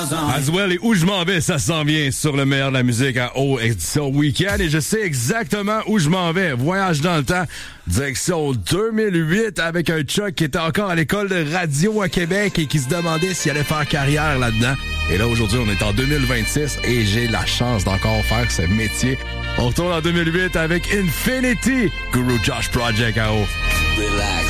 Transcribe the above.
Aswell et Où je m'en vais, ça s'en vient sur le meilleur de la musique à O édition Week-end et je sais exactement où je m'en vais. Voyage dans le temps, direction 2008 avec un Chuck qui était encore à l'école de radio à Québec et qui se demandait s'il allait faire carrière là-dedans. Et là, aujourd'hui, on est en 2026 et j'ai la chance d'encore faire ce métier. On retourne en 2008 avec Infinity, Guru Josh Project à O. Relax.